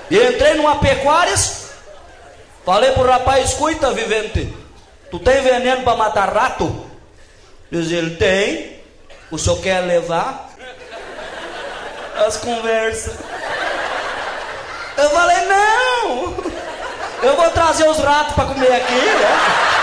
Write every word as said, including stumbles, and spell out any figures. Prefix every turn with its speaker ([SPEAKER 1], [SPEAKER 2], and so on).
[SPEAKER 1] E entrei numa pecuárias, falei pro rapaz, escuta, Vivente, tu tem veneno para matar rato? Diz ele, tem. O senhor quer levar? As conversas. Eu falei, não, eu vou trazer os ratos para comer aqui, né?